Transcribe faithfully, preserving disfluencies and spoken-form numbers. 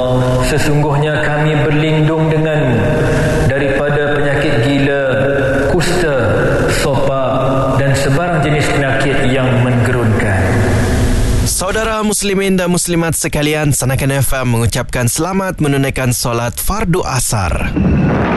Sesungguhnya kami berlindung denganmu daripada penyakit gila, kusta, sopak dan sebarang jenis penyakit yang menggerunkan. Saudara muslimin dan muslimat sekalian, Sanakan F M mengucapkan selamat menunaikan solat fardu asar.